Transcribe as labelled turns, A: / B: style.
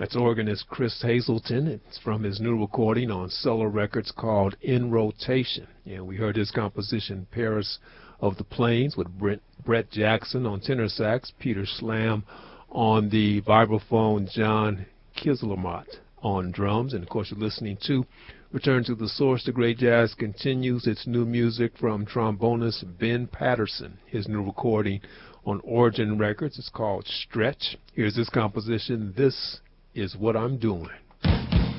A: That's organist Chris Hazelton. It's from his new recording on Solo Records called In Rotation. And we heard his composition, Paris of the Plains, with Brett Jackson on tenor sax, Peter Slam on the vibraphone, John Kislermott on drums. And of course, you're listening to Return to the Source. The Great Jazz continues its new music from trombonist Ben Patterson. His new recording on Origin Records is called Stretch. Here's this composition, This Is What I'm Doing.